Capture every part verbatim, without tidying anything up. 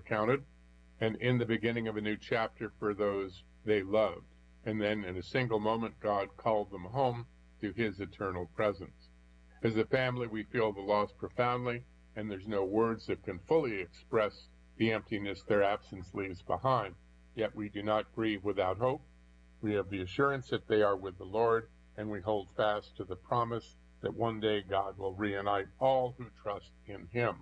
counted, and in the beginning of a new chapter for those they loved. And then in a single moment, God called them home to his eternal presence. As a family, we feel the loss profoundly, and there's no words that can fully express the emptiness their absence leaves behind. Yet we do not grieve without hope. We have the assurance that they are with the Lord, and we hold fast to the promise that one day God will reunite all who trust in him.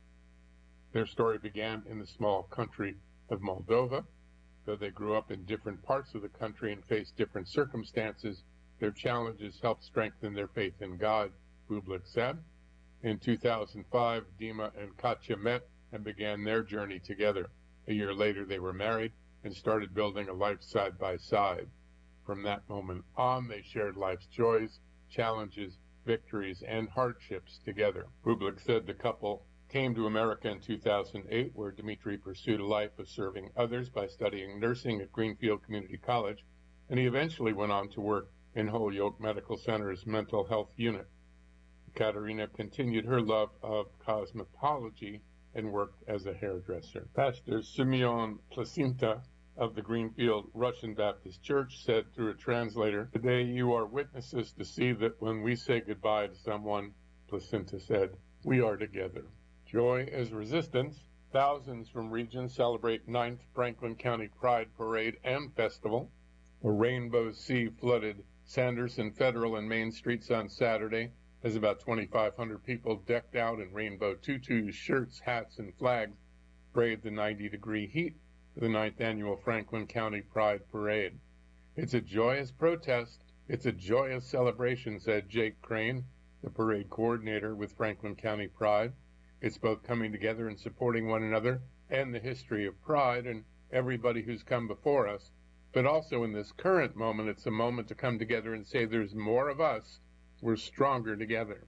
Their story began in the small country of Moldova. Though they grew up in different parts of the country and faced different circumstances, their challenges helped strengthen their faith in God, Bublik said. In two thousand five, Dima and Katya met and began their journey together. A year later, they were married and started building a life side by side. From that moment on, they shared life's joys, challenges, victories, and hardships together. Bublik said the couple came to America in two thousand eight, where Dmitry pursued a life of serving others by studying nursing at Greenfield Community College, and he eventually went on to work in Holyoke Medical Center's mental health unit. Katerina continued her love of cosmetology and worked as a hairdresser. Pastor Simeon Placinta of the Greenfield Russian Baptist Church said through a translator, "Today you are witnesses to see that when we say goodbye to someone," Placinta said, "we are together." Joy as resistance. Thousands from regions celebrate ninth Franklin County Pride Parade and Festival. A rainbow sea flooded Sanderson, Federal, and Main Streets on Saturday as about twenty-five hundred people decked out in rainbow tutus, shirts, hats, and flags braved the ninety-degree heat for the ninth annual Franklin County Pride Parade. "It's a joyous protest. It's a joyous celebration," said Jake Crane, the parade coordinator with Franklin County Pride. "It's both coming together and supporting one another and the history of Pride and everybody who's come before us. But also in this current moment, it's a moment to come together and say there's more of us. We're stronger together."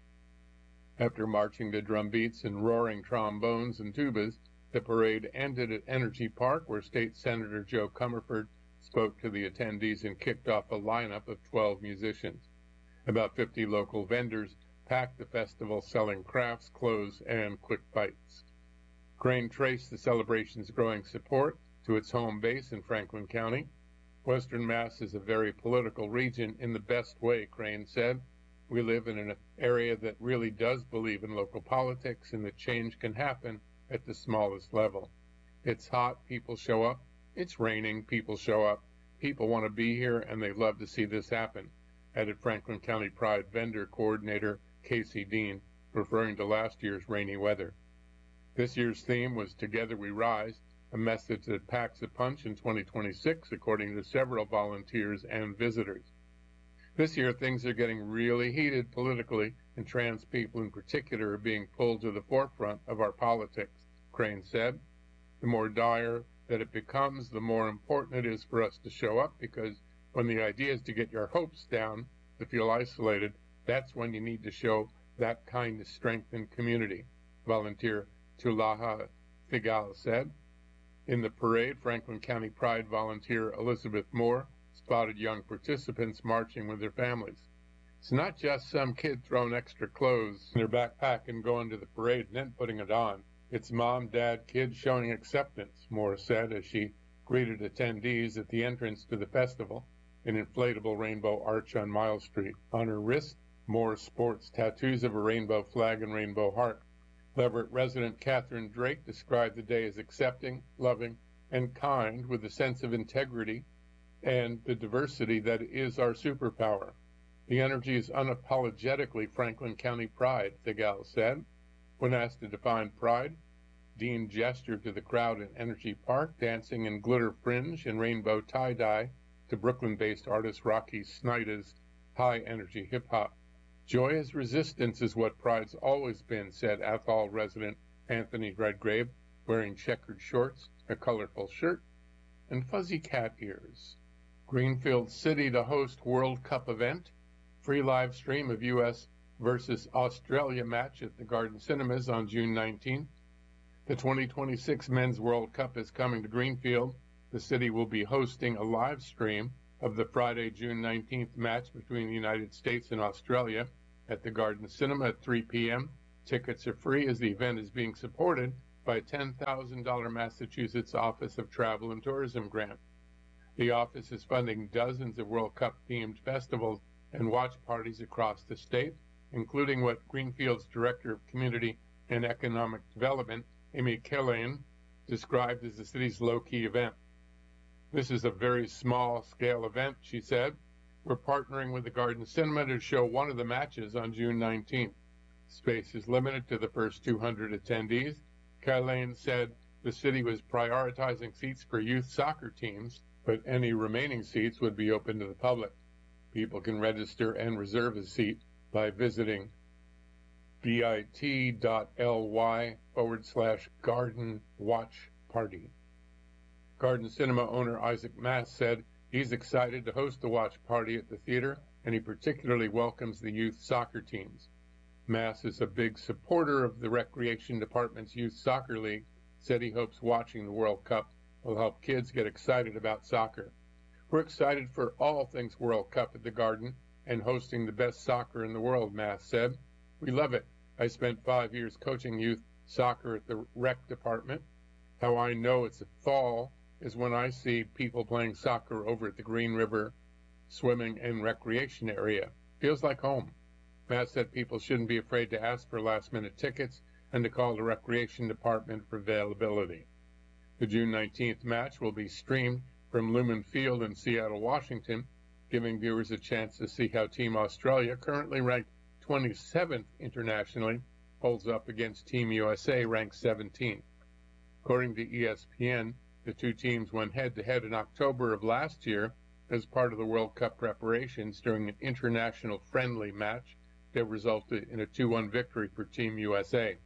After marching to drum beats and roaring trombones and tubas, the parade ended at Energy Park, where State Senator Joe Comerford spoke to the attendees and kicked off a lineup of twelve musicians. About fifty local vendors packed the festival, selling crafts, clothes, and quick bites. Crane traced the celebration's growing support to its home base in Franklin County. "Western Mass is a very political region in the best way," Crane said. "We live in an area that really does believe in local politics and that change can happen at the smallest level. It's hot, people show up. It's raining, people show up. People want to be here, and they love to see this happen," added Franklin County Pride vendor coordinator Casey Dean, referring to last year's rainy weather. This year's theme was "Together We Rise," a message that packs a punch in twenty twenty-six, according to several volunteers and visitors. This year, things are getting really heated politically, and trans people in particular are being pulled to the forefront of our politics, Crane said. "The more dire that it becomes, the more important it is for us to show up, because when the idea is to get your hopes down, to feel isolated, that's when you need to show that kind of strength and community," volunteer Tulaha Thigal said. In the parade, Franklin County Pride volunteer Elizabeth Moore spotted young participants marching with their families. "It's not just some kid throwing extra clothes in their backpack and going to the parade and then putting it on. It's mom, dad, kids showing acceptance," Moore said as she greeted attendees at the entrance to the festival, an inflatable rainbow arch on Miles Street. On her wrist, Moore sports tattoos of a rainbow flag and rainbow heart. Leverett resident Catherine Drake described the day as accepting, loving, and kind, with a sense of integrity and the diversity that is our superpower. "The energy is unapologetically Franklin County Pride," Thigal said. When asked to define pride, Dean gestured to the crowd in Energy Park, dancing in glitter fringe and rainbow tie-dye to Brooklyn-based artist Rocky Snyder's high-energy hip-hop. "Joy as resistance is what Pride's always been," said Athol resident Anthony Redgrave, wearing checkered shorts, a colorful shirt, and fuzzy cat ears. Greenfield City to host World Cup event. Free live stream of U S versus Australia match at the Garden Cinemas on June nineteenth. The twenty twenty-six Men's World Cup is coming to Greenfield. The city will be hosting a live stream of the Friday, June nineteenth match between the United States and Australia at the Garden Cinema at three p.m. Tickets are free as the event is being supported by by a ten thousand dollars Massachusetts Office of Travel and Tourism grant. The office is funding dozens of World Cup-themed festivals and watch parties across the state, including what Greenfield's Director of Community and Economic Development, Amy Killian, described as the city's low-key event. "This is a very small-scale event," she said. "We're partnering with the Garden Cinema to show one of the matches on June nineteenth. Space is limited to the first two hundred attendees." Killian said the city was prioritizing seats for youth soccer teams, but any remaining seats would be open to the public. People can register and reserve a seat by visiting bit.ly forward slash garden watch party. Garden Cinema owner Isaac Mass said he's excited to host the watch party at the theater, and he particularly welcomes the youth soccer teams. Mass is a big supporter of the Recreation Department's Youth Soccer League, said he hopes watching the World Cup will help kids get excited about soccer. "We're excited for all things World Cup at the Garden and hosting the best soccer in the world," Mass said. "We love it. I spent five years coaching youth soccer at the rec department. How I know it's a fall is when I see people playing soccer over at the Green River swimming and recreation area. Feels like home." Matt said people shouldn't be afraid to ask for last-minute tickets and to call the Recreation Department for availability. The June nineteenth match will be streamed from Lumen Field in Seattle, Washington, giving viewers a chance to see how Team Australia, currently ranked twenty-seventh internationally, holds up against Team U S A, ranked seventeenth. According to E S P N, the two teams went head-to-head in October of last year as part of the World Cup preparations during an international friendly match that resulted in a two one victory for Team U S A.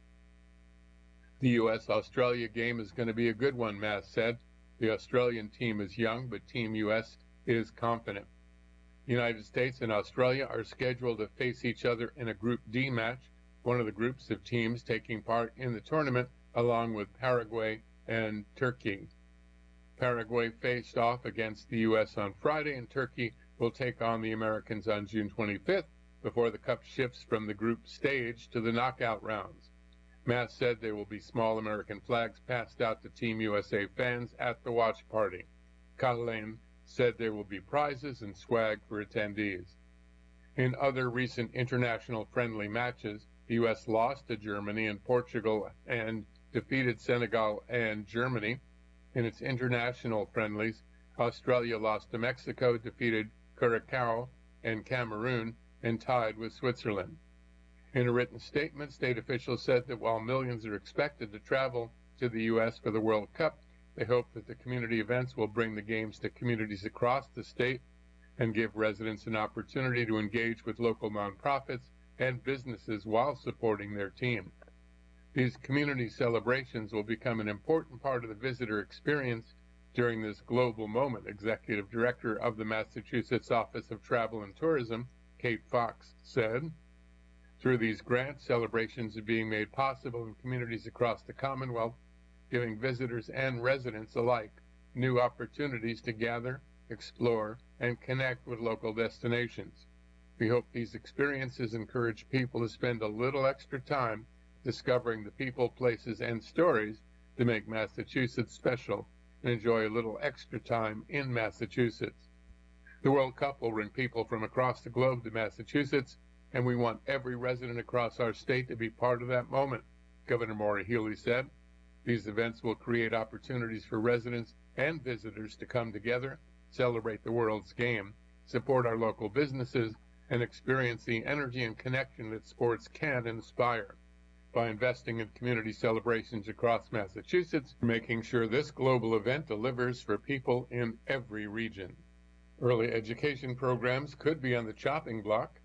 "The U S Australia game is going to be a good one," Mass said. "The Australian team is young, but Team U S is confident." The United States and Australia are scheduled to face each other in a Group D match, one of the groups of teams taking part in the tournament, along with Paraguay and Turkey. Paraguay faced off against the U S on Friday, and Turkey will take on the Americans on June twenty-fifth before the Cup shifts from the group stage to the knockout rounds. Mass said there will be small American flags passed out to Team U S A fans at the watch party. Killian said there will be prizes and swag for attendees. In other recent international friendly matches, the U S lost to Germany and Portugal and defeated Senegal and Germany. In its international friendlies, Australia lost to Mexico, defeated Curacao and Cameroon, and tied with Switzerland. In a written statement, state officials said that while millions are expected to travel to the U S for the World Cup, they hope that the community events will bring the games to communities across the state and give residents an opportunity to engage with local nonprofits and businesses while supporting their team. These community celebrations will become an important part of the visitor experience during this global moment, Executive Director of the Massachusetts Office of Travel and Tourism, Kate Fox, said. Through these grants, celebrations are being made possible in communities across the Commonwealth, giving visitors and residents alike new opportunities to gather, explore, and connect with local destinations. We hope these experiences encourage people to spend a little extra time discovering the people, places, and stories that make Massachusetts special and enjoy a little extra time in Massachusetts. The World Cup will bring people from across the globe to Massachusetts, and we want every resident across our state to be part of that moment, Governor Maura Healey said. These events will create opportunities for residents and visitors to come together, celebrate the world's game, support our local businesses, and experience the energy and connection that sports can inspire. By investing in community celebrations across Massachusetts, we're making sure this global event delivers for people in every region. Early education programs could be on the chopping block.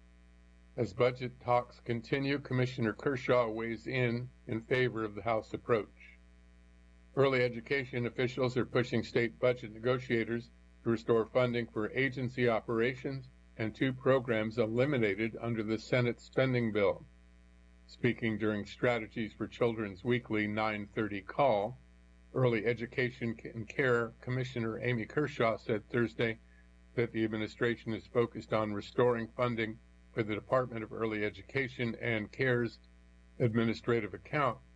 As budget talks continue, Commissioner Kershaw weighs in in favor of the House approach. Early education officials are pushing state budget negotiators to restore funding for agency operations and two programs eliminated under the Senate spending bill. Speaking during Strategies for Children's Weekly nine thirty call, Early Education and Care Commissioner Amy Kershaw said Thursday that the administration is focused on restoring funding for the Department of Early Education and Care's administrative account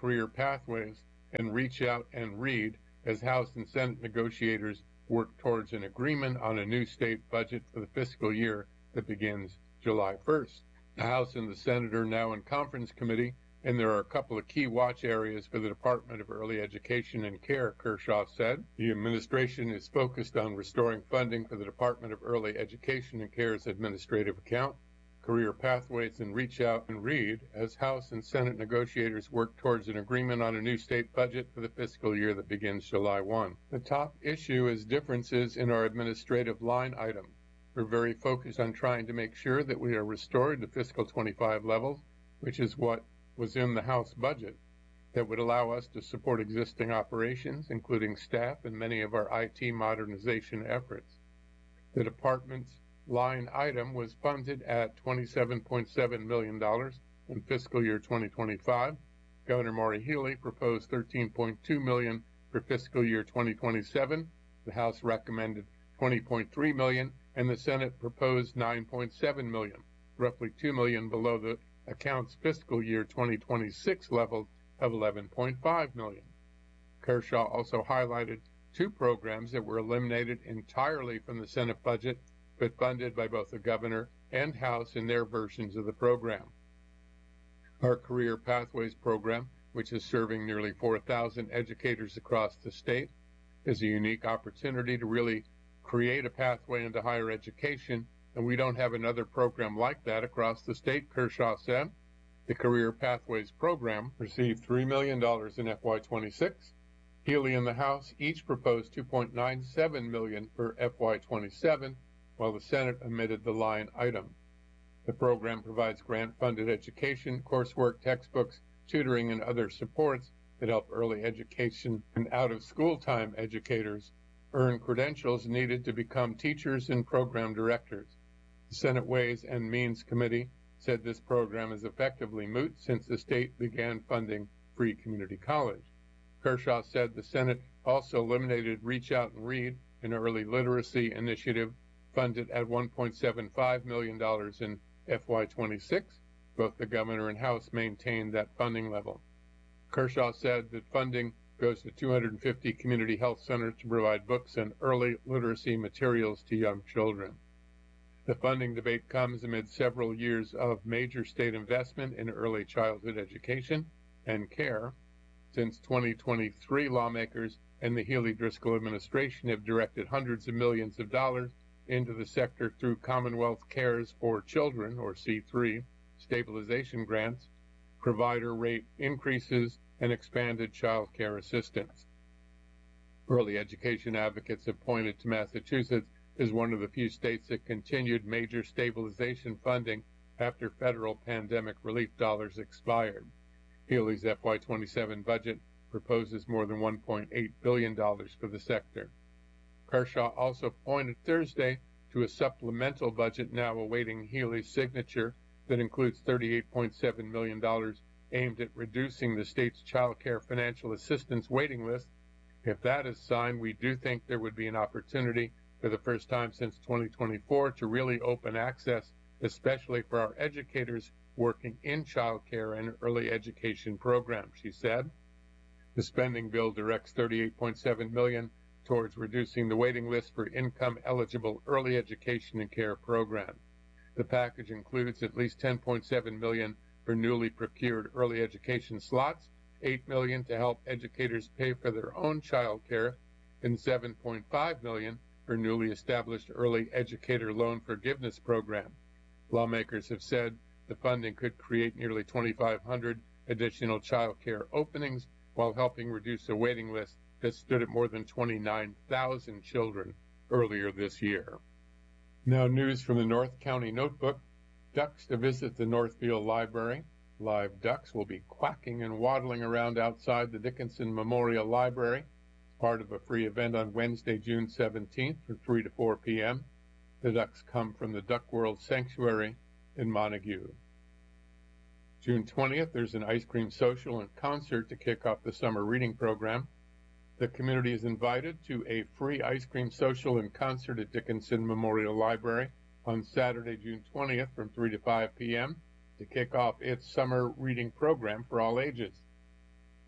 Career Pathways, and Reach Out and Read as House and Senate negotiators work towards an agreement on a new state budget for the fiscal year that begins July first. The House and the Senate are now in conference committee, and there are a couple of key watch areas for the Department of Early Education and Care, Kershaw said. The administration is focused on restoring funding for the Department of Early Education and Care's administrative account, Career Pathways, and Reach Out and Read as House and Senate negotiators work towards an agreement on a new state budget for the fiscal year that begins July first. The top issue is differences in our administrative line item. We're very focused on trying to make sure that we are restored to fiscal twenty-five levels, which is what was in the House budget, that would allow us to support existing operations, including staff and many of our I T modernization efforts. The department's line item was funded at twenty-seven point seven million dollars in fiscal year twenty twenty-five. Governor Maura Healey proposed thirteen point two million dollars for fiscal year twenty twenty-seven. The House recommended twenty point three million dollars, and the Senate proposed nine point seven million dollars, roughly two million dollars below the account's fiscal year twenty twenty-six level of eleven point five million dollars. Kershaw also highlighted two programs that were eliminated entirely from the Senate budget, but funded by both the governor and House in their versions of the program. Our Career Pathways program, which is serving nearly four thousand educators across the state, is a unique opportunity to really create a pathway into higher education, and we don't have another program like that across the state, Kershaw said. The Career Pathways program received three million dollars in F Y twenty-six. Healey and the House each proposed two point nine seven million dollars for F Y twenty-seven, while the Senate omitted the line item. The program provides grant-funded education, coursework, textbooks, tutoring, and other supports that help early education and out-of-school time educators earn credentials needed to become teachers and program directors. The Senate Ways and Means Committee said this program is effectively moot since the state began funding free community college. Kershaw said the Senate also eliminated Reach Out and Read, an early literacy initiative funded at one point seven five million dollars in F Y twenty-six. Both the governor and House maintained that funding level. Kershaw said that funding goes to two hundred fifty community health centers to provide books and early literacy materials to young children. The funding debate comes amid several years of major state investment in early childhood education and care. Since twenty twenty-three, lawmakers and the Healey-Driscoll administration have directed hundreds of millions of dollars into the sector through Commonwealth Cares for Children, or C three, stabilization grants, provider rate increases, and expanded child care assistance. Early education advocates have pointed to Massachusetts as one of the few states that continued major stabilization funding after federal pandemic relief dollars expired. Healey's F Y twenty-seven budget proposes more than one point eight billion dollars for the sector. Kershaw also pointed Thursday to a supplemental budget now awaiting Healey's signature that includes thirty-eight point seven million dollars aimed at reducing the state's child care financial assistance waiting list. If that is signed, we do think there would be an opportunity for the first time since twenty twenty-four to really open access, especially for our educators working in child care and early education programs, she said. The spending bill directs thirty-eight point seven million dollars towards reducing the waiting list for income-eligible early education and care programs. The package includes at least ten point seven million dollars for newly procured early education slots, eight million dollars to help educators pay for their own child care, and seven point five million dollars for newly established early educator loan forgiveness program. Lawmakers have said the funding could create nearly twenty-five hundred additional child care openings while helping reduce a waiting list that stood at more than twenty-nine thousand children earlier this year. Now news from the North County Notebook. Ducks to visit the Northfield Library. Live ducks will be quacking and waddling around outside the Dickinson Memorial Library as part of a free event on Wednesday, June seventeenth from three to four p m The ducks come from the Duck World Sanctuary in Montague. June twentieth, there's an ice cream social and concert to kick off the summer reading program. The community is invited to a free ice cream social and concert at Dickinson Memorial Library on Saturday, June twentieth from three to five p m to kick off its summer reading program for all ages.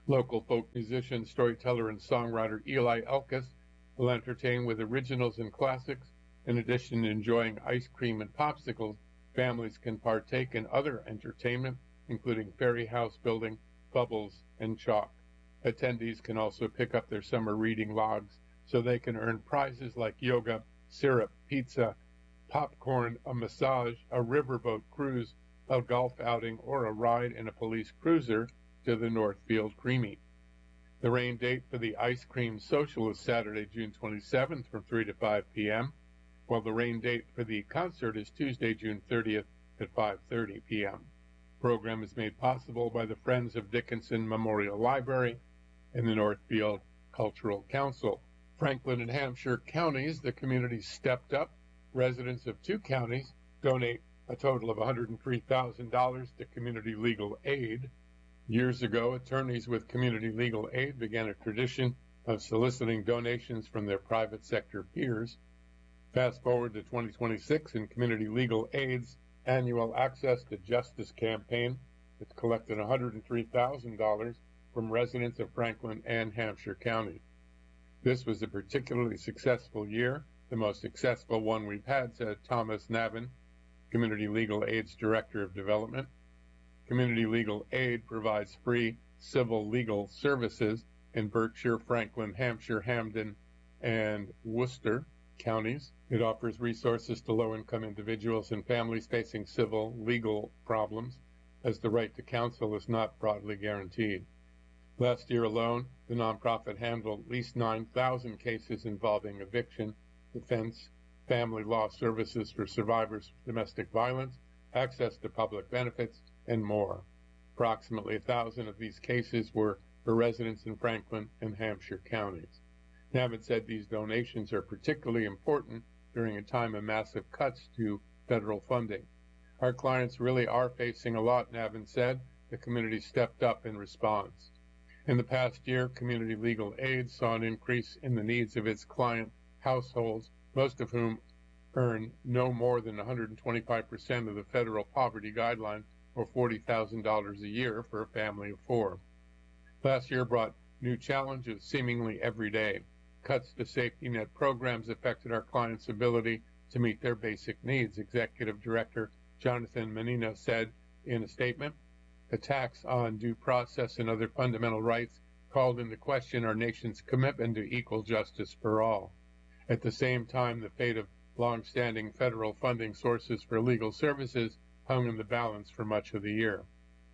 Local folk musician, storyteller, and songwriter Eli Elkis will entertain with originals and classics. In addition to enjoying ice cream and popsicles, families can partake in other entertainment, including fairy house building, bubbles, and chalk. Attendees can also pick up their summer reading logs so they can earn prizes like yoga, syrup, pizza, popcorn, a massage, a riverboat cruise, a golf outing, or a ride in a police cruiser to the Northfield Creamy. The rain date for the Ice Cream Social is Saturday, June twenty-seventh from three to five p.m., while the rain date for the concert is Tuesday, June thirtieth at five thirty p.m. The program is made possible by the Friends of Dickinson Memorial Library and the Northfield Cultural Council. Franklin and Hampshire counties, the community stepped up. Residents of two counties donate a total of one hundred three thousand dollars to community legal aid. Years ago, attorneys with community legal aid began a tradition of soliciting donations from their private sector peers. Fast forward to twenty twenty-six, and Community Legal Aid's annual Access to Justice campaign has collected one hundred three thousand dollars from residents of Franklin and Hampshire counties. This was a particularly successful year, the most successful one we've had, said Thomas Navin, Community Legal Aid's Director of Development. Community Legal Aid provides free civil legal services in Berkshire, Franklin, Hampshire, Hampden, and Worcester counties. It offers resources to low-income individuals and families facing civil legal problems, as the right to counsel is not broadly guaranteed. Last year alone, the nonprofit handled at least nine thousand cases involving eviction, defense, family law services for survivors of domestic violence, access to public benefits, and more. Approximately one thousand of these cases were for residents in Franklin and Hampshire counties. Navin said these donations are particularly important during a time of massive cuts to federal funding. Our clients really are facing a lot, Navin said. The community stepped up in response. In the past year, Community Legal Aid saw an increase in the needs of its client households, most of whom earn no more than one hundred twenty-five percent of the federal poverty guideline, or forty thousand dollars a year for a family of four. Last year brought new challenges seemingly every day. Cuts to safety net programs affected our clients' ability to meet their basic needs, Executive Director Jonathan Menino said in a statement. Attacks on due process and other fundamental rights called into question our nation's commitment to equal justice for all. At the same time, the fate of long-standing federal funding sources for legal services hung in the balance for much of the year.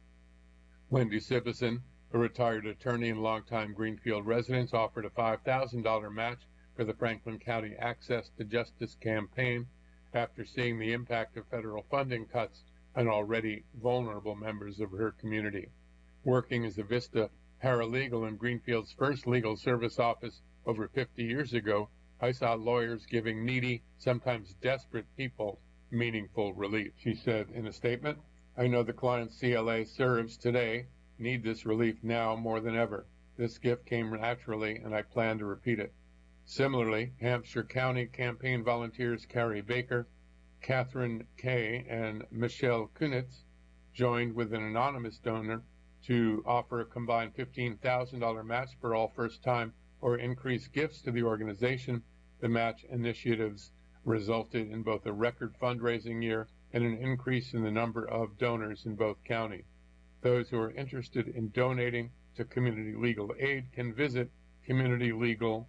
Wendy Sivison, a retired attorney and longtime Greenfield resident, offered a five thousand dollars match for the Franklin County Access to Justice campaign after seeing the impact of federal funding cuts on already vulnerable members of her community. Working as a Vista paralegal in Greenfield's first legal service office over fifty years ago, I saw lawyers giving needy, sometimes desperate people meaningful relief, she said in a statement. I know the clients C L A serves today need this relief now more than ever. This gift came naturally, and I plan to repeat it. Similarly, Hampshire County campaign volunteers Carrie Baker, Catherine Kay, and Michelle Kunitz joined with an anonymous donor to offer a combined fifteen thousand dollars match for all first-time or increased gifts to the organization. The match initiatives resulted in both a record fundraising year and an increase in the number of donors in both counties. Those who are interested in donating to Community Legal Aid can visit communitylegal.org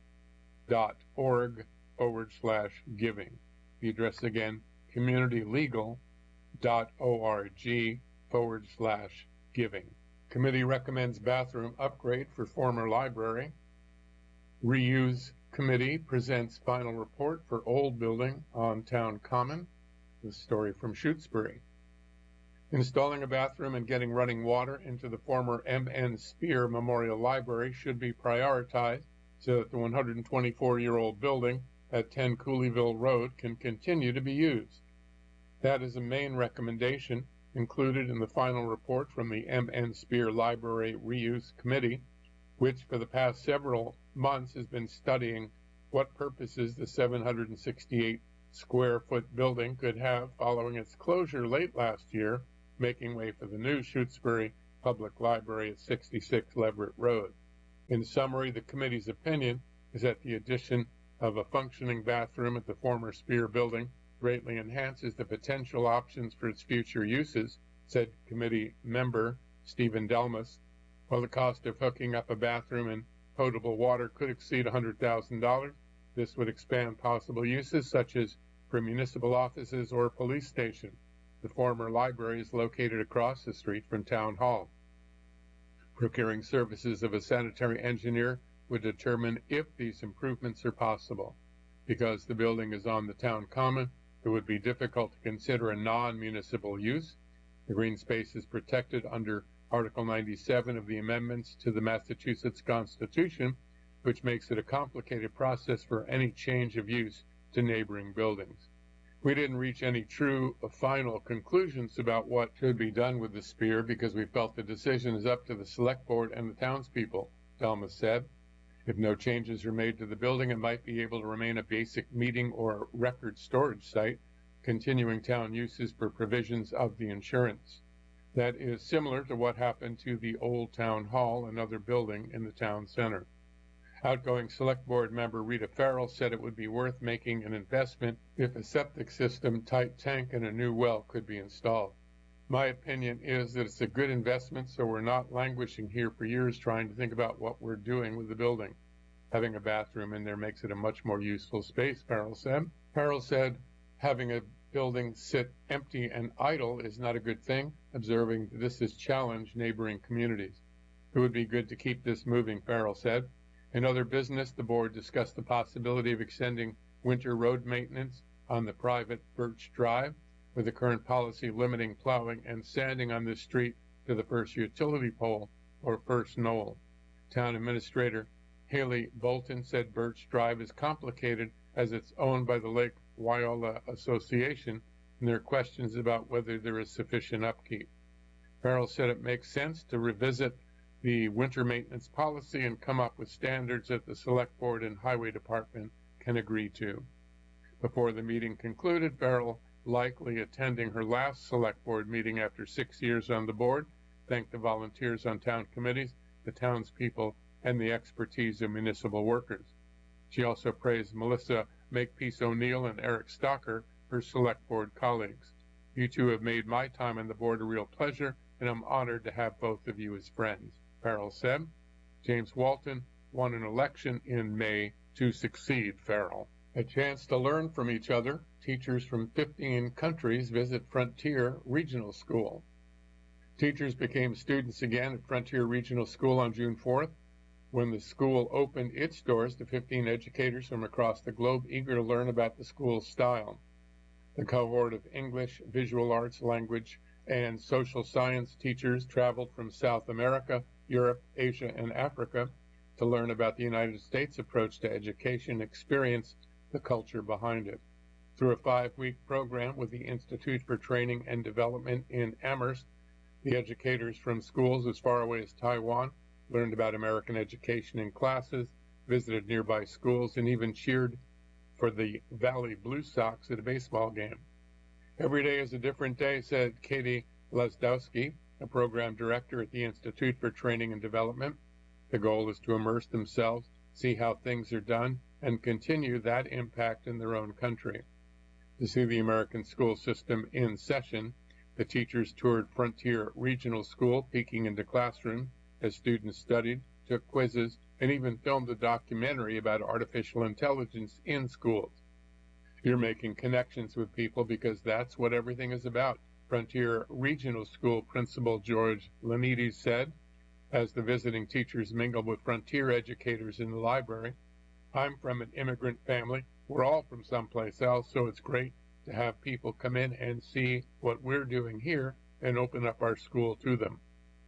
forward slash giving. The address again, communitylegal.org forward slash giving. Committee recommends bathroom upgrade for former library. Reuse Committee presents final report for old building on Town Common. This story from Shutesbury. Installing a bathroom and getting running water into the former M N Spear Memorial Library should be prioritized so that the one hundred twenty-four-year-old building at ten Cooleyville Road can continue to be used. That is a main recommendation included in the final report from the M N Spear Library Reuse Committee, which for the past several months has been studying what purposes the seven hundred sixty-eight square foot building could have following its closure late last year, making way for the new Shutesbury Public Library at sixty-six Leverett Road. In summary, the committee's opinion is that the addition of a functioning bathroom at the former Spear building greatly enhances the potential options for its future uses, said committee member Stephen Delmas. While the cost of hooking up a bathroom and potable water could exceed one hundred thousand dollars, this would expand possible uses such as for municipal offices or police station. The former library is located across the street from Town Hall. Procuring services of a sanitary engineer would determine if these improvements are possible. Because the building is on the town common, it would be difficult to consider a non-municipal use. The green space is protected under Article ninety-seven of the amendments to the Massachusetts Constitution, which makes it a complicated process for any change of use to neighboring buildings. We didn't reach any true final conclusions about what should be done with the Spear because we felt the decision is up to the Select Board and the townspeople, Delmas said. If no changes are made to the building, it might be able to remain a basic meeting or record storage site, continuing town uses for provisions of the insurance. That is similar to what happened to the old town hall, another building in the town center. Outgoing Select Board member Rita Farrell said it would be worth making an investment if a septic system, tight tank, and a new well could be installed. My opinion is that it's a good investment, so we're not languishing here for years trying to think about what we're doing with the building. Having a bathroom in there makes it a much more useful space, Farrell said. Farrell said having a building sit empty and idle is not a good thing, observing that this has challenged neighboring communities. It would be good to keep this moving, Farrell said. In other business, the board discussed the possibility of extending winter road maintenance on the private Birch Drive, with the current policy limiting plowing and sanding on this street to the first utility pole or first knoll. Town Administrator Haley Bolton said Birch Drive is complicated as it's owned by the Lake Wyola Association, and there are questions about whether there is sufficient upkeep. Farrell said it makes sense to revisit the winter maintenance policy and come up with standards that the Select Board and Highway Department can agree to. Before the meeting concluded, Farrell, likely attending her last Select Board meeting after six years on the board, thanked the volunteers on town committees, the townspeople, and the expertise of municipal workers. She also praised Melissa Makepeace O'Neill and Eric Stocker, her Select Board colleagues. You two have made my time on the board a real pleasure, and I'm honored to have both of you as friends, Farrell said. James Walton won an election in May to succeed Farrell. A chance to learn from each other. Teachers from fifteen countries visit Frontier Regional School. Teachers became students again at Frontier Regional School on June fourth, when the school opened its doors to fifteen educators from across the globe eager to learn about the school's style. The cohort of English, visual arts, language, and social science teachers traveled from South America, Europe, Asia, and Africa to learn about the United States approach to education and experience the culture behind it. Through a five-week program with the Institute for Training and Development in Amherst, the educators from schools as far away as Taiwan learned about American education in classes, visited nearby schools, and even cheered for the Valley Blue Sox at a baseball game. Every day is a different day, said Katie Lesdowski, a program director at the Institute for Training and Development. The goal is to immerse themselves, see how things are done, and continue that impact in their own country. To see the American school system in session, the teachers toured Frontier Regional School, peeking into classrooms as students studied, took quizzes, and even filmed a documentary about artificial intelligence in schools. You're making connections with people because that's what everything is about, Frontier Regional School Principal George Lanides said, as the visiting teachers mingled with Frontier educators in the library. I'm from an immigrant family. We're all from someplace else, so it's great to have people come in and see what we're doing here and open up our school to them.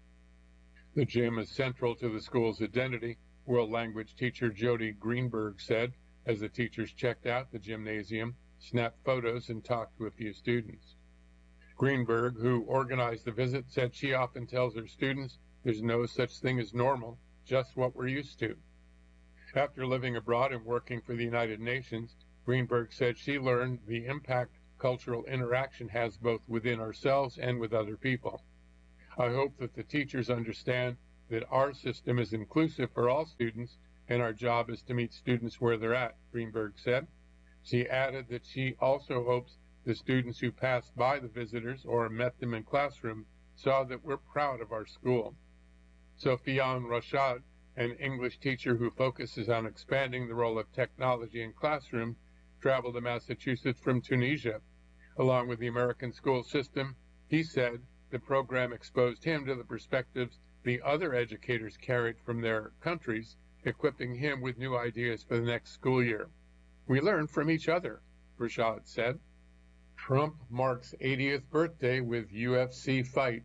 The gym is central to the school's identity, world language teacher Jody Greenberg said, as the teachers checked out the gymnasium, snapped photos, and talked to a few students. Greenberg, who organized the visit, said she often tells her students there's no such thing as normal, just what we're used to. After living abroad and working for the United Nations, Greenberg said she learned the impact cultural interaction has both within ourselves and with other people. I hope that the teachers understand that our system is inclusive for all students and our job is to meet students where they're at, Greenberg said. She added that she also hopes the students who passed by the visitors or met them in classroom saw that we're proud of our school. Sofiane Rashad, an English teacher who focuses on expanding the role of technology in classrooms, traveled to Massachusetts from Tunisia. Along with the American school system, he said the program exposed him to the perspectives the other educators carried from their countries, equipping him with new ideas for the next school year. We learn from each other, Rashad said. Trump marks eightieth birthday with U F C fight.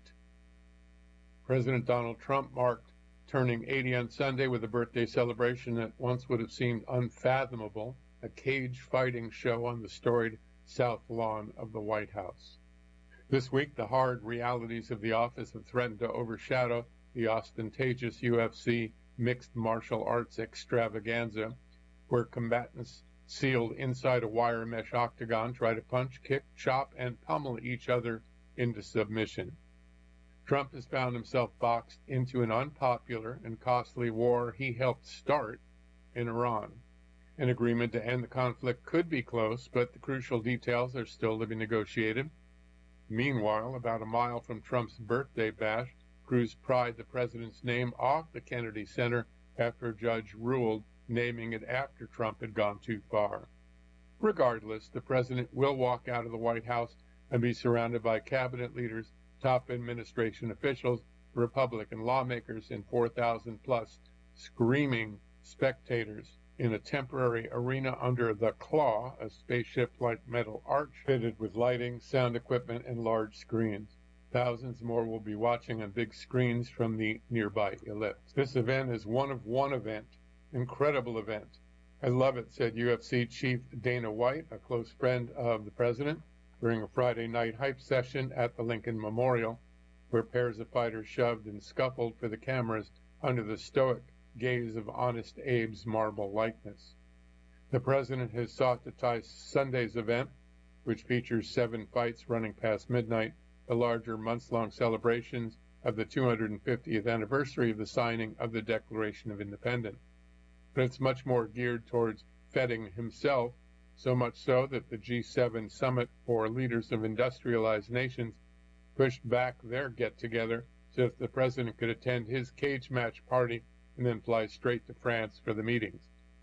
President Donald Trump marked turning eighty on Sunday with a birthday celebration that once would have seemed unfathomable, a cage fighting show on the storied South Lawn of the White House. This week, the hard realities of the office have threatened to overshadow the ostentatious U F C mixed martial arts extravaganza, where combatants sealed inside a wire mesh octagon try to punch, kick, chop, and pummel each other into submission. Trump has found himself boxed into an unpopular and costly war he helped start in Iran. An agreement to end the conflict could be close, but the crucial details are still to be negotiated. Meanwhile, about a mile from Trump's birthday bash, crews pried the president's name off the Kennedy Center after a judge ruled naming it after Trump had gone too far. Regardless, the president will walk out of the White House and be surrounded by cabinet leaders, top administration officials, Republican lawmakers, and four thousand plus screaming spectators in a temporary arena under the Claw, a spaceship-like metal arch fitted with lighting, sound equipment, and large screens. Thousands more will be watching on big screens from the nearby ellipse. This event is one of one event, incredible event. I love it, said U F C Chief Dana White, a close friend of the president, during a Friday night hype session at the Lincoln Memorial, where pairs of fighters shoved and scuffled for the cameras under the stoic gaze of Honest Abe's marble likeness. The president has sought to tie Sunday's event, which features seven fights running past midnight, the larger months-long celebrations of the two hundred fiftieth anniversary of the signing of the Declaration of Independence. But it's much more geared towards feting himself, so much so that the G seven summit for leaders of industrialized nations pushed back their get-together so that the president could attend his cage match party and then fly straight to France for the meetings.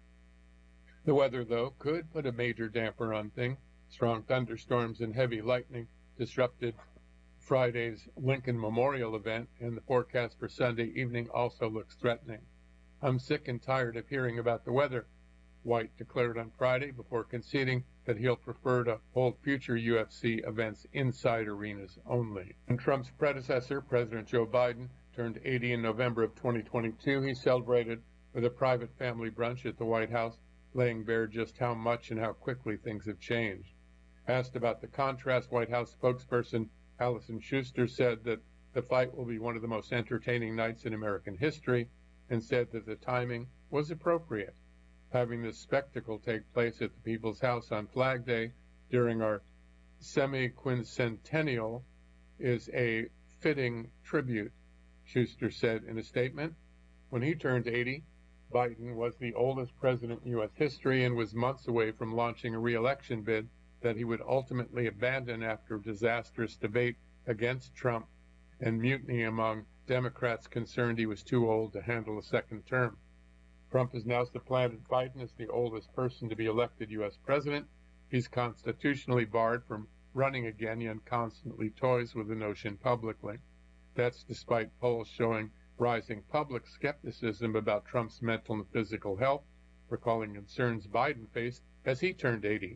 The weather, though, could put a major damper on things. Strong thunderstorms and heavy lightning disrupted Friday's Lincoln Memorial event, and the forecast for Sunday evening also looks threatening. I'm sick and tired of hearing about the weather, White declared on Friday before conceding that he'll prefer to hold future U F C events inside arenas only. And Trump's predecessor, President Joe Biden, turned eighty in November of twenty twenty-two. He celebrated with a private family brunch at the White House, laying bare just how much and how quickly things have changed. Asked about the contrast, White House spokesperson Allison Schuster said that the fight will be one of the most entertaining nights in American history, and said that the timing was appropriate. Having this spectacle take place at the People's House on Flag Day during our semi-quincentennial is a fitting tribute, Schuster said in a statement. When he turned eighty, Biden was the oldest president in U S history and was months away from launching a re-election bid that he would ultimately abandon after a disastrous debate against Trump and mutiny among Democrats concerned he was too old to handle a second term. Trump has now supplanted Biden as the oldest person to be elected U S president. He's constitutionally barred from running again, yet constantly toys with the notion publicly. That's despite polls showing rising public skepticism about Trump's mental and physical health, recalling concerns Biden faced as he turned eighty.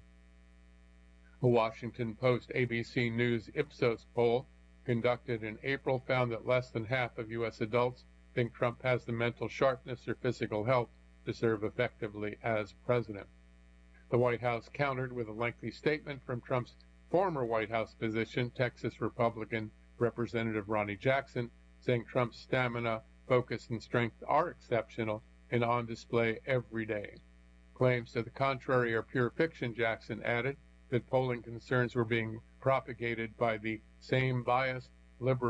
A Washington Post A B C News Ipsos poll conducted in April found that less than half of U S adults think Trump has the mental sharpness or physical health to serve effectively as president. The White House countered with a lengthy statement from Trump's former White House physician, Texas Republican Representative Ronnie Jackson, saying Trump's stamina, focus, and strength are exceptional and on display every day. Claims to the contrary are pure fiction, Jackson added, that polling concerns were being propagated by the same biased, liberal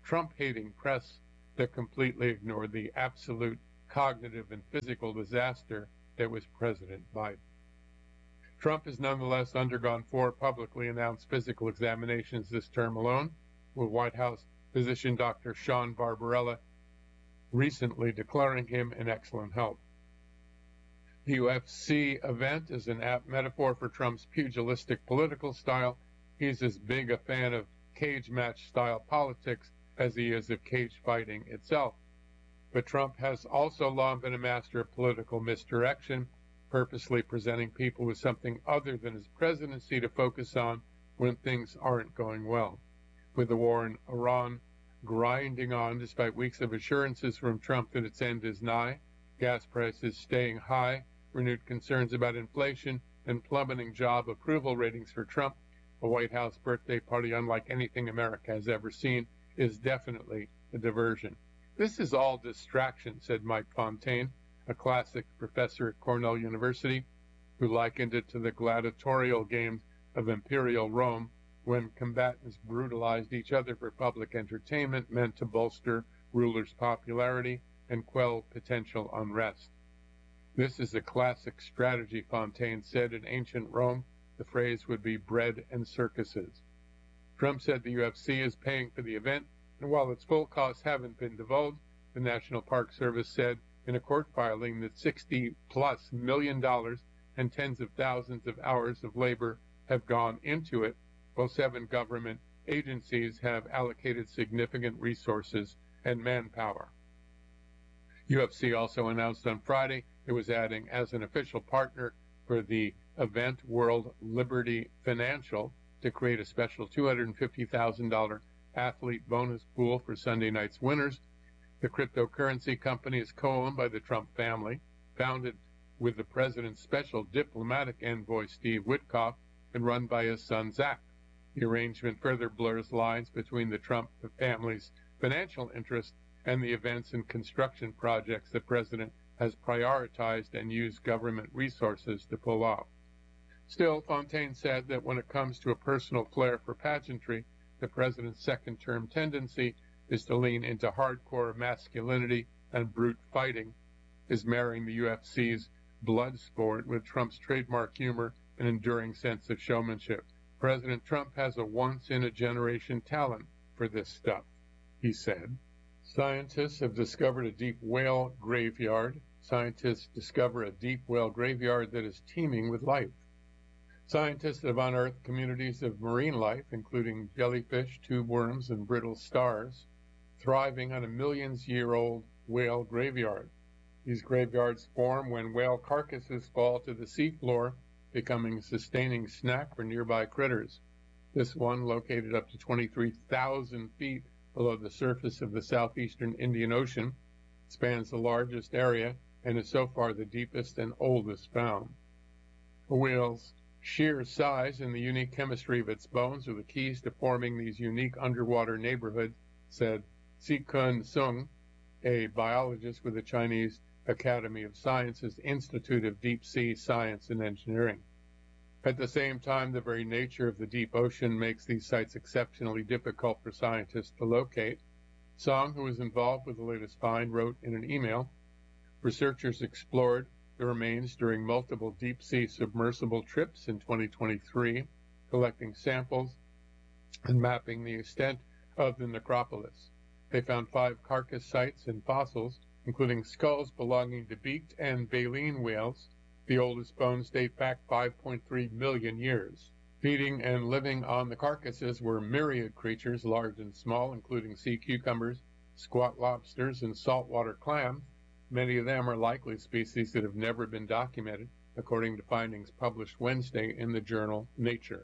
Trump-hating press that completely ignored the absolute cognitive and physical disaster that was President Biden. Trump has nonetheless undergone four publicly announced physical examinations this term alone, with White House physician Doctor Sean Barbarella recently declaring him in excellent health. The U F C event is an apt metaphor for Trump's pugilistic political style. He's as big a fan of cage match style politics as he is of cage fighting itself. But Trump has also long been a master of political misdirection, purposely presenting people with something other than his presidency to focus on when things aren't going well. With the war in Iran grinding on despite weeks of assurances from Trump that its end is nigh, gas prices staying high, renewed concerns about inflation, and plummeting job approval ratings for Trump, a White House birthday party unlike anything America has ever seen is definitely a diversion. This is all distraction, said Mike Fontaine, a classic professor at Cornell University, who likened it to the gladiatorial games of imperial Rome, when combatants brutalized each other for public entertainment meant to bolster rulers' popularity and quell potential unrest. This is a classic strategy, Fontaine said. In ancient Rome, the phrase would be bread and circuses. Trump said the U F C is paying for the event, and while its full costs haven't been divulged, the National Park Service said in a court filing that sixty plus million dollars and tens of thousands of hours of labor have gone into it, while seven government agencies have allocated significant resources and manpower. U F C also announced on Friday it was adding as an official partner for the event World Liberty Financial to create a special two hundred fifty thousand dollars athlete bonus pool for Sunday night's winners. The cryptocurrency company is co-owned by the Trump family, founded with the president's special diplomatic envoy Steve Witkoff, and run by his son Zach. The arrangement further blurs lines between the Trump family's financial interests and the events and construction projects the president has prioritized and used government resources to pull off. Still, Fontaine said that when it comes to a personal flair for pageantry, the president's second-term tendency is to lean into hardcore masculinity and brute fighting, is marrying the U F C's blood sport with Trump's trademark humor and enduring sense of showmanship. President Trump has a once-in-a-generation talent for this stuff, he said. Scientists have discovered a deep whale graveyard. Scientists discover a deep whale graveyard that is teeming with life. Scientists have unearthed communities of marine life, including jellyfish, tube worms, and brittle stars, thriving on a millions-year-old whale graveyard. These graveyards form when whale carcasses fall to the seafloor, becoming a sustaining snack for nearby critters. This one, located up to twenty-three thousand feet below the surface of the southeastern Indian Ocean, spans the largest area and is so far the deepest and oldest found. A whale's sheer size and the unique chemistry of its bones are the keys to forming these unique underwater neighborhoods, said Si-Kun Sung, a biologist with the Chinese Academy of Sciences Institute of Deep Sea Science and Engineering. At the same time, the very nature of the deep ocean makes these sites exceptionally difficult for scientists to locate. Song, who was involved with the latest find, wrote in an email, "Researchers explored the remains during multiple deep-sea submersible trips in twenty twenty-three, collecting samples and mapping the extent of the necropolis. They found five carcass sites and fossils, including skulls belonging to beaked and baleen whales. The oldest bones date back five point three million years. Feeding and living on the carcasses were myriad creatures, large and small, including sea cucumbers, squat lobsters, and saltwater clams. Many of them are likely species that have never been documented, according to findings published Wednesday in the journal Nature.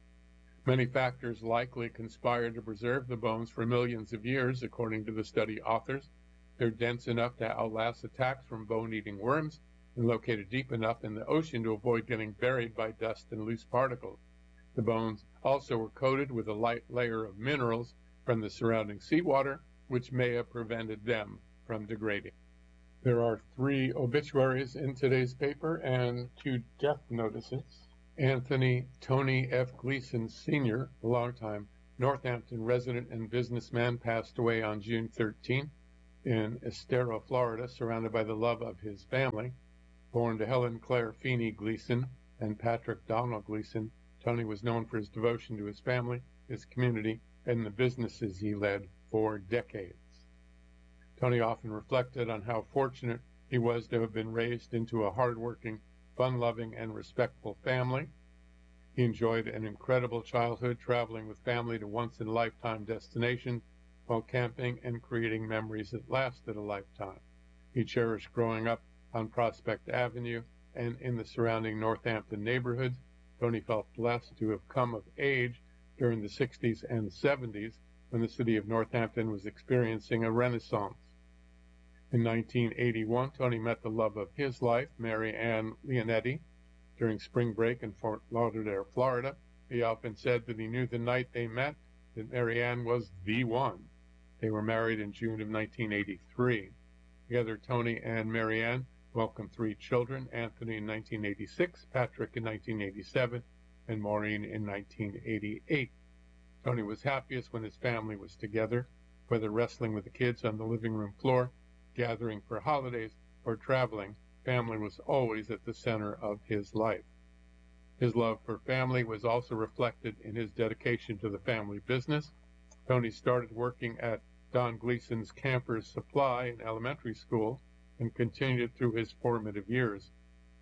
Many factors likely conspired to preserve the bones for millions of years, according to the study authors. They're dense enough to outlast attacks from bone-eating worms and located deep enough in the ocean to avoid getting buried by dust and loose particles. The bones also were coated with a light layer of minerals from the surrounding seawater, which may have prevented them from degrading." There are three obituaries in today's paper and two death notices. Anthony Tony F. Gleason Senior, a longtime Northampton resident and businessman, passed away on June thirteenth in Estero, Florida, surrounded by the love of his family. Born to Helen Claire Feeney Gleason and Patrick Donald Gleason, Tony was known for his devotion to his family, his community, and the businesses he led for decades. Tony often reflected on how fortunate he was to have been raised into a hardworking, fun-loving, and respectful family. He enjoyed an incredible childhood, traveling with family to once-in-a-lifetime destinations while camping and creating memories that lasted a lifetime. He cherished growing up on Prospect Avenue and in the surrounding Northampton neighborhoods. Tony felt blessed to have come of age during the sixties and seventies when the city of Northampton was experiencing a renaissance. In nineteen eighty-one, Tony met the love of his life, Mary Ann Leonetti, during spring break in Fort Lauderdale, Florida. He often said that he knew the night they met that Mary Ann was the one. They were married in June of nineteen eighty-three. Together, Tony and Mary Ann welcomed three children, Anthony in nineteen eighty-six, Patrick in nineteen eighty-seven, and Maureen in nineteen eighty-eight. Tony was happiest when his family was together, whether wrestling with the kids on the living room floor, gathering for holidays, or traveling. Family was always at the center of his life. His love for family was also reflected in his dedication to the family business. Tony started working at Don Gleason's Campers Supply in elementary school and continued through his formative years.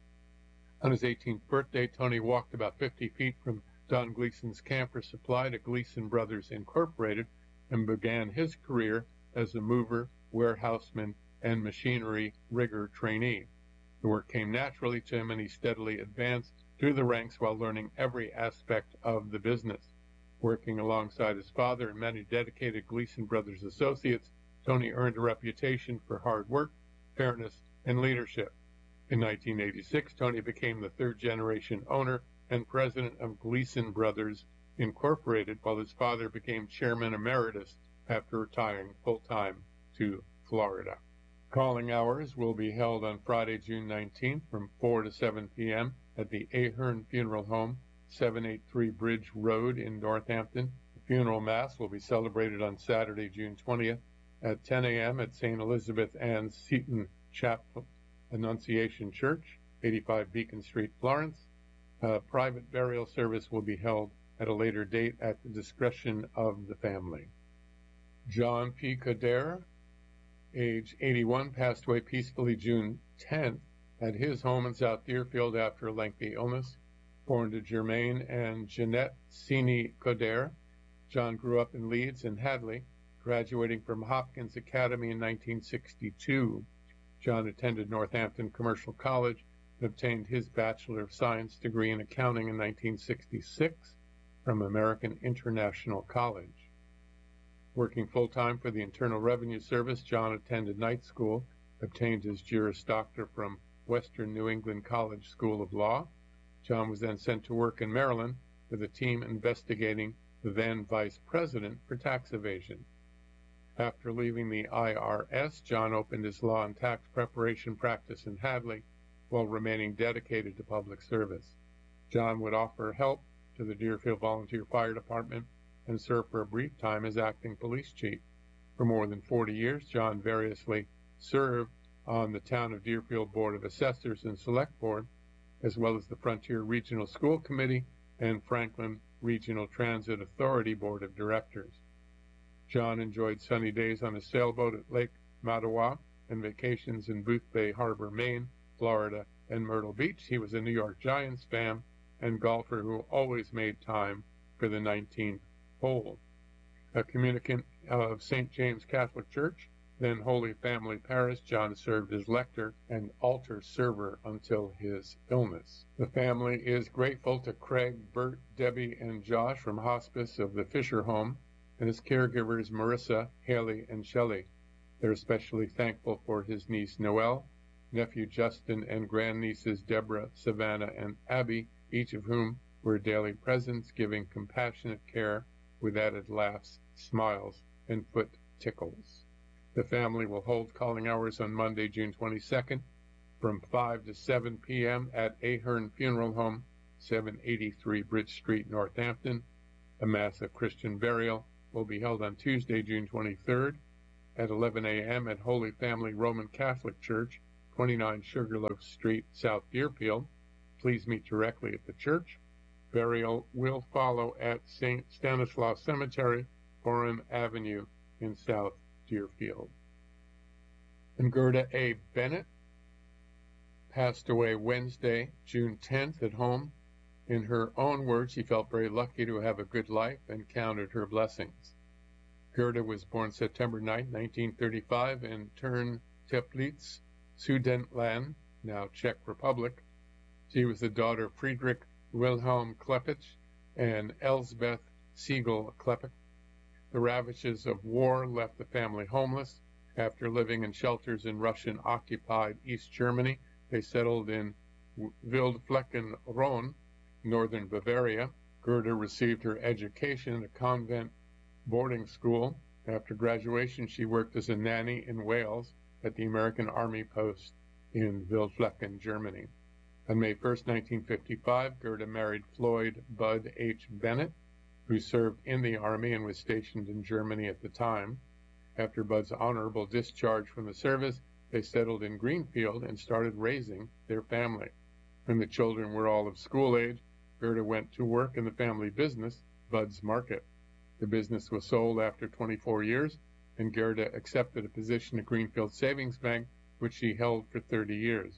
On his eighteenth birthday, Tony walked about fifty feet from Don Gleason's Camper Supply to Gleason Brothers Incorporated and began his career as a mover, warehouseman, and machinery rigger trainee. The work came naturally to him, and he steadily advanced through the ranks while learning every aspect of the business. Working alongside his father and many dedicated Gleason Brothers associates, Tony earned a reputation for hard work, fairness, and leadership. In nineteen eighty-six, Tony became the third-generation owner and president of Gleason Brothers Incorporated, while his father became chairman emeritus after retiring full-time to Florida. Calling hours will be held on Friday, June nineteenth from four to seven p.m. at the Ahern Funeral Home, seven eighty-three Bridge Road in Northampton. The funeral mass will be celebrated on Saturday, June twentieth at ten a.m. at Saint Elizabeth Ann Seton Chapel Annunciation Church, eighty-five Beacon Street, Florence. A private burial service will be held at a later date at the discretion of the family. John P. Coderre, age eighty-one, passed away peacefully June tenth at his home in South Deerfield after a lengthy illness. Born to Germaine and Jeanette Sini Coderre, John grew up in Leeds and Hadley, graduating from Hopkins Academy in nineteen sixty-two. John attended Northampton Commercial College and obtained his Bachelor of Science degree in accounting in nineteen sixty-six from American International College. Working full-time for the Internal Revenue Service, John attended night school, obtained his Juris Doctor from Western New England College School of Law. John was then sent to work in Maryland with a team investigating the then Vice President for tax evasion. After leaving the I R S, John opened his law and tax preparation practice in Hadley while remaining dedicated to public service. John would offer help to the Deerfield Volunteer Fire Department and served for a brief time as acting police chief. For more than forty years, John variously served on the Town of Deerfield Board of Assessors and Select Board, as well as the Frontier Regional School Committee and Franklin Regional Transit Authority Board of Directors. John enjoyed sunny days on a sailboat at Lake Mattawa and vacations in Booth Bay Harbor, Maine, Florida, and Myrtle Beach. He was a New York Giants fan and golfer who always made time for the nineteenth hole. A communicant of Saint James Catholic Church, then Holy Family Parish, John served as lector and altar server until his illness. The family is grateful to Craig, Bert, Debbie, and Josh from Hospice of the Fisher Home, and his caregivers Marissa, Haley, and Shelley. They're especially thankful for his niece Noelle, nephew Justin, and grandnieces Deborah, Savannah, and Abby, each of whom were daily presents, giving compassionate care with added laughs, smiles, and foot tickles. The family will hold calling hours on Monday, June twenty-second, from five to seven p.m. at Ahern Funeral Home, seven eighty-three Bridge Street, Northampton. A Mass of Christian burial will be held on Tuesday, June twenty-third at eleven a.m. at Holy Family Roman Catholic Church, twenty-nine Sugarloaf Street, South Deerfield. Please meet directly at the church. Burial will follow at Saint Stanislaus Cemetery, Borum Avenue in South Deerfield. And Gerda A. Bennett passed away Wednesday, June tenth, at home. In her own words, she felt very lucky to have a good life and counted her blessings. Gerda was born September ninth, nineteen thirty-five in Tern-Teplitz, Sudetenland, now Czech Republic. She was the daughter of Friedrich Wilhelm Klepich and Elsbeth Siegel Klepich. The ravages of war left the family homeless. After living in shelters in Russian-occupied East Germany, they settled in Wildflecken-Rhön, northern Bavaria. Gerda received her education in a convent boarding school. After graduation, she worked as a nanny in Wales at the American Army post in Wildflecken, Germany. On May first, nineteen fifty-five, Gerda married Floyd Bud H. Bennett, who served in the Army and was stationed in Germany at the time. After Bud's honorable discharge from the service, they settled in Greenfield and started raising their family. When the children were all of school age, Gerda went to work in the family business, Bud's Market. The business was sold after twenty-four years, and Gerda accepted a position at Greenfield Savings Bank, which she held for thirty years.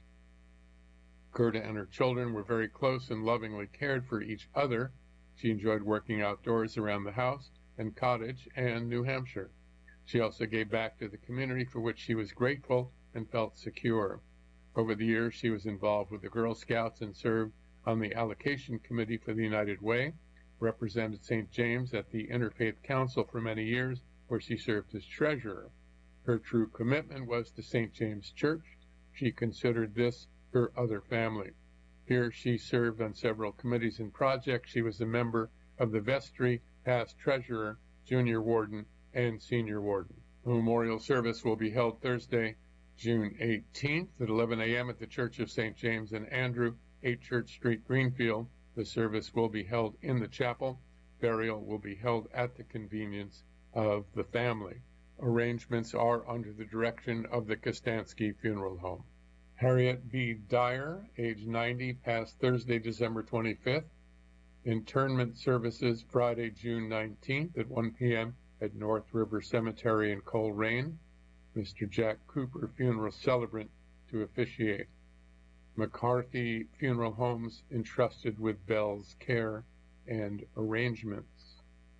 Gerda and her children were very close and lovingly cared for each other. She enjoyed working outdoors around the house and cottage and New Hampshire. She also gave back to the community, for which she was grateful and felt secure. Over the years, she was involved with the Girl Scouts and served on the Allocation Committee for the United Way, represented Saint James at the Interfaith Council for many years, where she served as treasurer. Her true commitment was to Saint James Church. She considered this her other family. Here she served on several committees and projects. She was a member of the vestry, past treasurer, junior warden, and senior warden. The memorial service will be held Thursday, June eighteenth at eleven a.m. at the Church of Saint James and Andrew, eight Church Street, Greenfield. The service will be held in the chapel. Burial will be held at the convenience of the family. Arrangements are under the direction of the Kostansky Funeral Home. Harriet B. Dyer, age ninety, passed Thursday, December twenty-fifth. Interment services Friday, June nineteenth at one p.m. at North River Cemetery in Coleraine. Mister Jack Cooper, funeral celebrant, to officiate. McCarthy Funeral Homes entrusted with Bell's care and arrangements.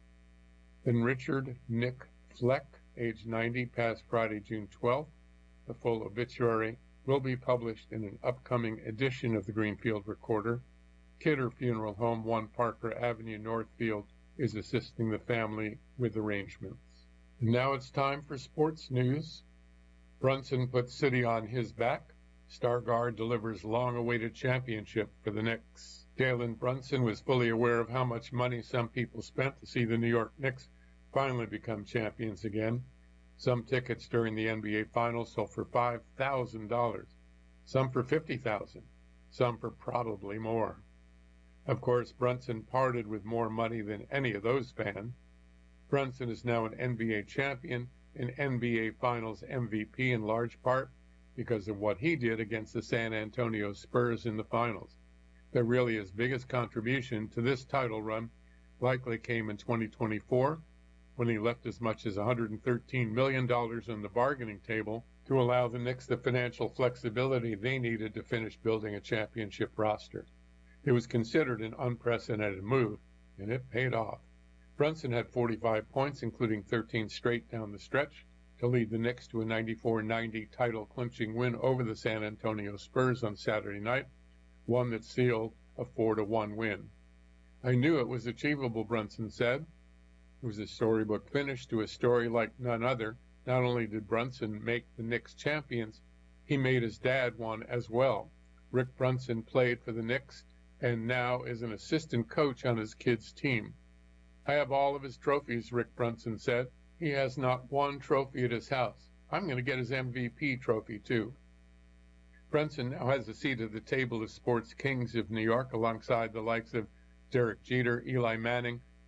Then Richard Nick Fleck, age ninety, passed Friday, June twelfth. The full obituary will be published in an upcoming edition of the Greenfield Recorder. Kidder Funeral Home, one Parker Avenue, Northfield, is assisting the family with arrangements. And now it's time for sports news. Brunson puts City on his back. Stargard delivers long-awaited championship for the Knicks. Jalen Brunson was fully aware of how much money some people spent to see the New York Knicks finally become champions again. Some tickets during the N B A Finals sold for five thousand dollars, some for fifty thousand dollars, some for probably more. Of course, Brunson parted with more money than any of those fans. Brunson is now an N B A champion, an N B A Finals M V P in large part because of what he did against the San Antonio Spurs in the finals. But really his biggest contribution to this title run likely came in twenty twenty-four, when he left as much as one hundred thirteen million dollars on the bargaining table to allow the Knicks the financial flexibility they needed to finish building a championship roster. It was considered an unprecedented move, and it paid off. Brunson had forty-five points, including thirteen straight down the stretch, to lead the Knicks to a ninety-four ninety title-clinching win over the San Antonio Spurs on Saturday night, one that sealed a four to one win. "I knew it was achievable," Brunson said. It was a storybook finish to a story like none other. Not only did Brunson make the Knicks champions, he made his dad one as well. Rick Brunson played for the Knicks and now is an assistant coach on his kids' team. "I have all of his trophies," Rick Brunson said. "He has not one trophy at his house. I'm going to get his M V P trophy, too." Brunson now has a seat at the table of sports kings of New York alongside the likes of Derek Jeter, Eli Manning,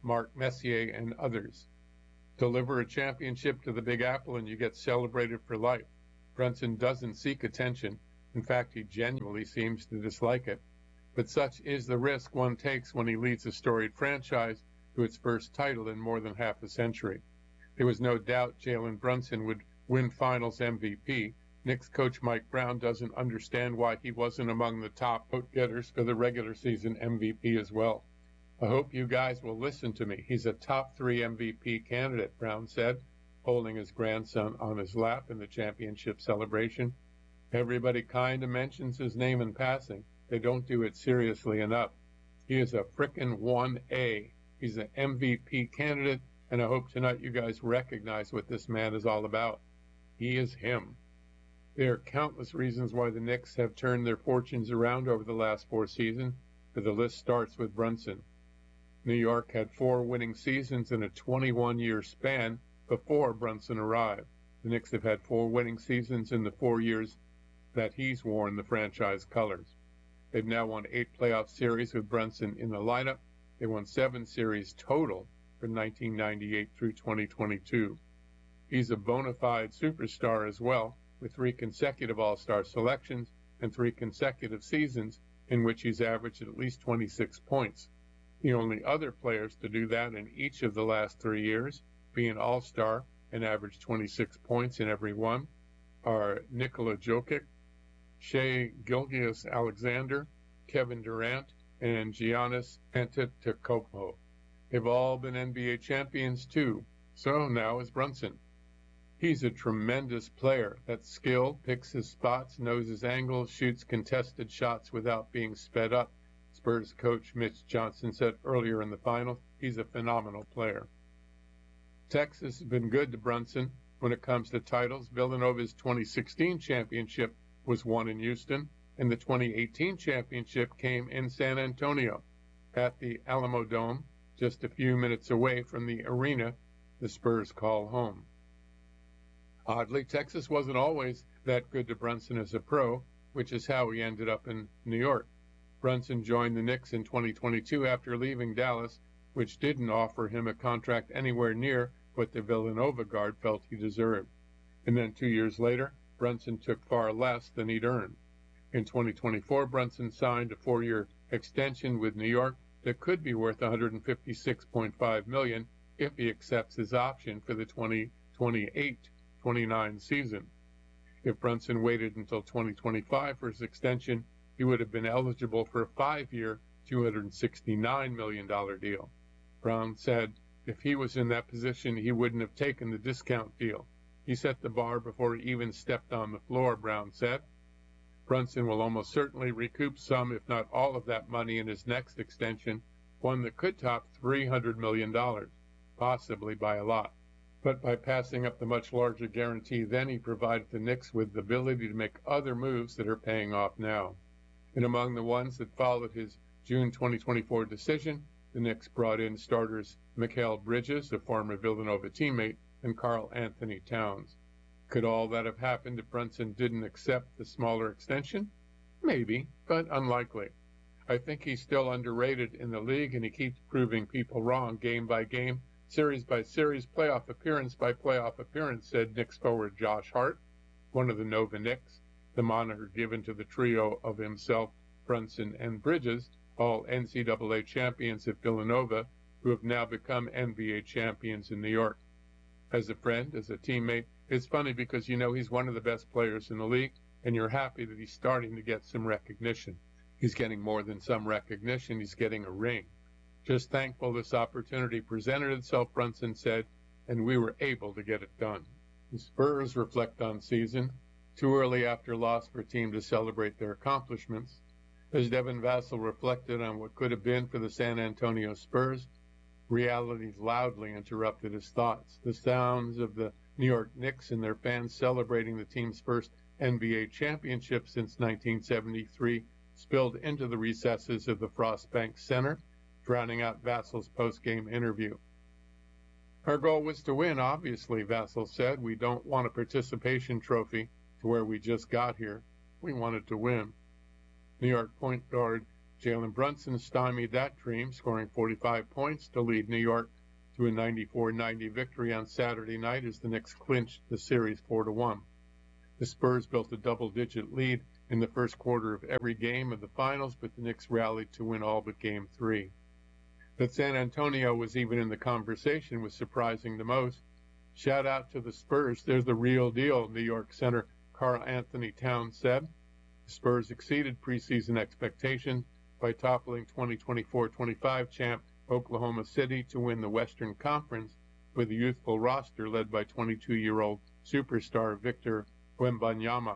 Mark Messier, and others. Deliver a championship to the Big Apple and you get celebrated for life. Brunson doesn't seek attention. In fact, he genuinely seems to dislike it. But such is the risk one takes when he leads a storied franchise to its first title in more than half a century. There was no doubt Jalen Brunson would win Finals M V P. Knicks coach Mike Brown doesn't understand why he wasn't among the top vote-getters for the regular season M V P as well. I hope you guys will listen to me. He's a top three M V P candidate, Brown said, holding his grandson on his lap in the championship celebration. Everybody kind of mentions his name in passing. They don't do it seriously enough. He is a frickin' one A. He's an M V P candidate, and I hope tonight you guys recognize what this man is all about. He is him. There are countless reasons why the Knicks have turned their fortunes around over the last four seasons, but the list starts with Brunson. New York had four winning seasons in a twenty-one-year span before Brunson arrived. The Knicks have had four winning seasons in the four years that he's worn the franchise colors. They've now won eight playoff series with Brunson in the lineup. They won seven series total from nineteen ninety-eight through twenty twenty-two. He's a bona fide superstar as well, with three consecutive All-Star selections and three consecutive seasons in which he's averaged at least twenty-six points. The only other players to do that in each of the last three years, be an All-Star and average twenty-six points in every one, are Nikola Jokic, Shai Gilgeous-Alexander, Kevin Durant, and Giannis Antetokounmpo. They've all been N B A champions too, so now is Brunson. He's a tremendous player. That's skilled, picks his spots, knows his angles, shoots contested shots without being sped up. Spurs coach Mitch Johnson said earlier in the finals, he's a phenomenal player. Texas has been good to Brunson when it comes to titles. Villanova's twenty sixteen championship was won in Houston, and the twenty eighteen championship came in San Antonio at the Alamo Dome, just a few minutes away from the arena the Spurs call home. Oddly, Texas wasn't always that good to Brunson as a pro, which is how he ended up in New York. Brunson joined the Knicks in twenty twenty-two after leaving Dallas, which didn't offer him a contract anywhere near what the Villanova guard felt he deserved. And then two years later, Brunson took far less than he'd earned. In twenty twenty-four, Brunson signed a four-year extension with New York that could be worth one hundred fifty-six point five million dollars if he accepts his option for the twenty twenty-eight twenty-nine season. If Brunson waited until twenty twenty-five for his extension, he would have been eligible for a five-year, two hundred sixty-nine million dollars deal. Brown said if he was in that position, he wouldn't have taken the discount deal. He set the bar before he even stepped on the floor, Brown said. Brunson will almost certainly recoup some, if not all of that money in his next extension, one that could top three hundred million dollars, possibly by a lot. But by passing up the much larger guarantee then, he provided the Knicks with the ability to make other moves that are paying off now. And among the ones that followed his June twenty twenty-four decision, the Knicks brought in starters Mikal Bridges, a former Villanova teammate, and Karl Anthony Towns. Could all that have happened if Brunson didn't accept the smaller extension? Maybe, but unlikely. I think he's still underrated in the league, and he keeps proving people wrong game by game, series by series, playoff appearance by playoff appearance, said Knicks forward Josh Hart, one of the Nova Knicks, the moniker given to the trio of himself, Brunson, and Bridges, all N C double A champions at Villanova, who have now become N B A champions in New York. As a friend, as a teammate, it's funny because you know he's one of the best players in the league, and you're happy that he's starting to get some recognition. He's getting more than some recognition, he's getting a ring. Just thankful this opportunity presented itself, Brunson said, and we were able to get it done. The Spurs reflect on season, too early after loss for a team to celebrate their accomplishments. As Devin Vassell reflected on what could have been for the San Antonio Spurs, reality loudly interrupted his thoughts. The sounds of the New York Knicks and their fans celebrating the team's first N B A championship since nineteen seventy-three spilled into the recesses of the Frost Bank Center, drowning out Vassell's post-game interview. Our goal was to win, obviously, Vassell said. We don't want a participation trophy to where we just got here. We wanted to win. New York point guard Jalen Brunson stymied that dream, scoring forty-five points to lead New York to a ninety-four ninety victory on Saturday night as the Knicks clinched the series four to one. The Spurs built a double-digit lead in the first quarter of every game of the finals, but the Knicks rallied to win all but Game three. That San Antonio was even in the conversation was surprising the most. Shout out to the Spurs. They're the real deal, New York center Karl Anthony Towns said. The Spurs exceeded preseason expectations by toppling twenty twenty-four twenty-five champ Oklahoma City to win the Western Conference with a youthful roster led by twenty-two-year-old superstar Victor Wembanyama.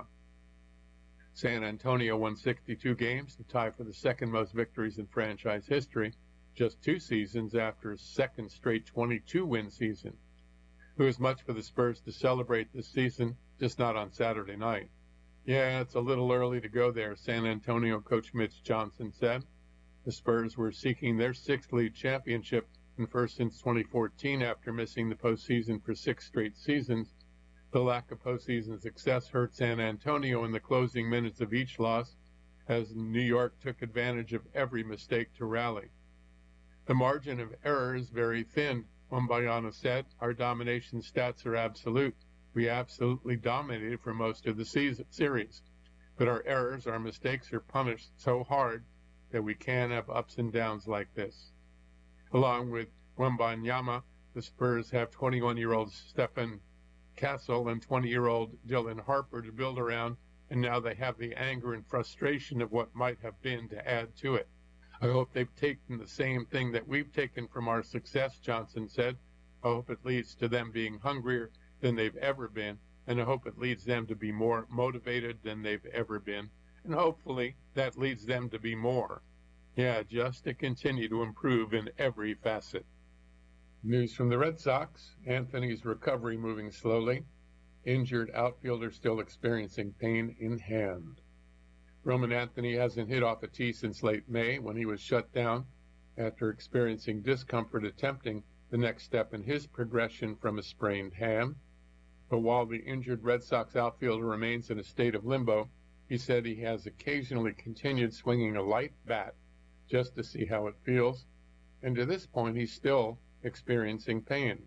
San Antonio won sixty-two games to tie for the second most victories in franchise history, just two seasons after a second straight twenty-two win season. It was much for the Spurs to celebrate this season, just not on Saturday night. Yeah, it's a little early to go there, San Antonio coach Mitch Johnson said. The Spurs were seeking their sixth league championship and first since twenty fourteen after missing the postseason for six straight seasons. The lack of postseason success hurt San Antonio in the closing minutes of each loss, as New York took advantage of every mistake to rally. The margin of error is very thin, Wembanyama said. Our domination stats are absolute. We absolutely dominated for most of the season, series. But our errors, our mistakes are punished so hard that we can't have ups and downs like this. Along with Wembanyama, the Spurs have twenty-one-year-old Stephen Castle and twenty-year-old Dylan Harper to build around, and now they have the anger and frustration of what might have been to add to it. I hope they've taken the same thing that we've taken from our success, Johnson said. I hope it leads to them being hungrier than they've ever been, and I hope it leads them to be more motivated than they've ever been, and hopefully that leads them to be more. Yeah, just to continue to improve in every facet. News from the Red Sox. Anthony's recovery moving slowly. Injured outfielder still experiencing pain in hand. Roman Anthony hasn't hit off a tee since late May when he was shut down after experiencing discomfort attempting the next step in his progression from a sprained hand. But while the injured Red Sox outfielder remains in a state of limbo, he said he has occasionally continued swinging a light bat just to see how it feels, and to this point he's still experiencing pain.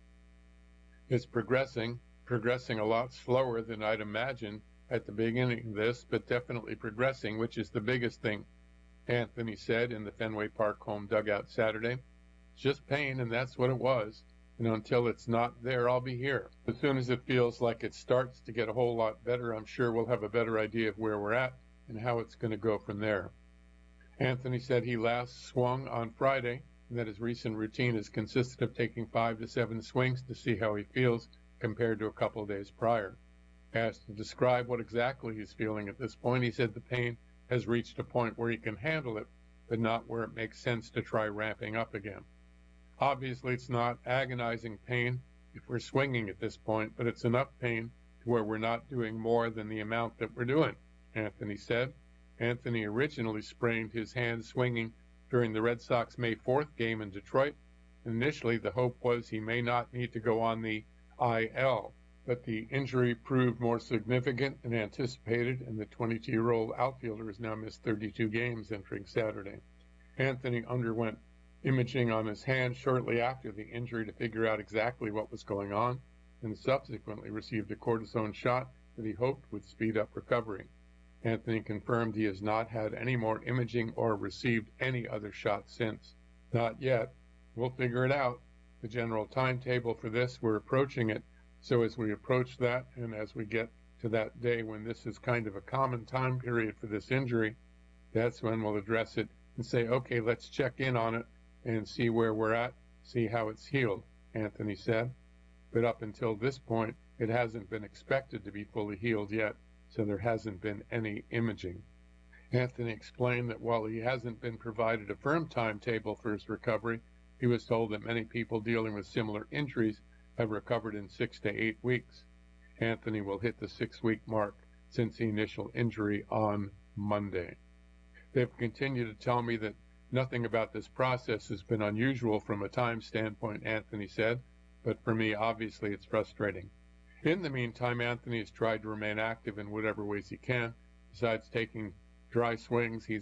It's progressing, progressing a lot slower than I'd imagined at the beginning of this, but definitely progressing, which is the biggest thing, Anthony said in the Fenway Park home dugout Saturday. It's just pain, and that's what it was, and until it's not there, I'll be here. As soon as it feels like it starts to get a whole lot better, I'm sure we'll have a better idea of where we're at and how it's going to go from there. Anthony said he last swung on Friday, and that his recent routine has consisted of taking five to seven swings to see how he feels compared to a couple of days prior. Asked to describe what exactly he's feeling at this point, he said the pain has reached a point where he can handle it, but not where it makes sense to try ramping up again. Obviously, it's not agonizing pain if we're swinging at this point, but it's enough pain to where we're not doing more than the amount that we're doing, Anthony said. Anthony originally sprained his hand swinging during the Red Sox May fourth game in Detroit. Initially, the hope was he may not need to go on the I L, but the injury proved more significant than anticipated, and the twenty-two-year-old outfielder has now missed thirty-two games entering Saturday. Anthony underwent imaging on his hand shortly after the injury to figure out exactly what was going on, and subsequently received a cortisone shot that he hoped would speed up recovery. Anthony confirmed he has not had any more imaging or received any other shots since. Not yet. We'll figure it out. The general timetable for this, we're approaching it. So as we approach that, and as we get to that day when this is kind of a common time period for this injury, that's when we'll address it and say, okay, let's check in on it and see where we're at, see how it's healed, Anthony said. But up until this point, it hasn't been expected to be fully healed yet, so there hasn't been any imaging. Anthony explained that while he hasn't been provided a firm timetable for his recovery, he was told that many people dealing with similar injuries have recovered in six to eight weeks. Anthony will hit the six-week mark since the initial injury on Monday. They've continued to tell me that nothing about this process has been unusual from a time standpoint, Anthony said, but for me, obviously, it's frustrating. In the meantime, Anthony has tried to remain active in whatever ways he can. Besides taking dry swings, he's been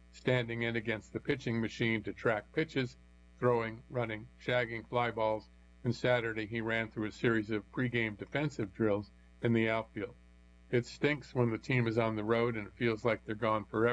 standing in against the pitching machine to track pitches, throwing, running, shagging fly balls, and Saturday he ran through a series of pregame defensive drills in the outfield. It stinks when the team is on the road and it feels like they're gone forever.